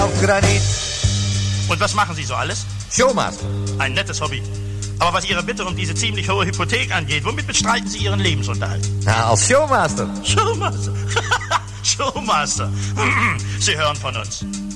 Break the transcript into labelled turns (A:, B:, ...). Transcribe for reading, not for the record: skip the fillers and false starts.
A: Auf Granit.
B: Und was machen Sie so alles?
A: Showmaster.
B: Ein nettes Hobby. Aber was Ihre Bitte um diese ziemlich hohe Hypothek angeht, womit bestreiten Sie Ihren Lebensunterhalt?
A: Na, als Showmaster.
B: Showmaster. Showmaster. Sie hören von uns.